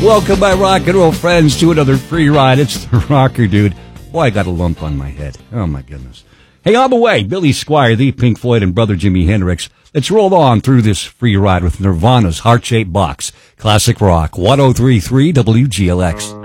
Welcome, my rock and roll friends, to another free ride. It's the Rocker Dude. Boy, I got a lump on my head. Oh, my goodness. Hey, on the way, Billy Squier, the Pink Floyd, and Brother Jimi Hendrix. Let's roll on through this free ride with Nirvana's Heart-Shaped Box. Classic rock, 103.3 WGLX.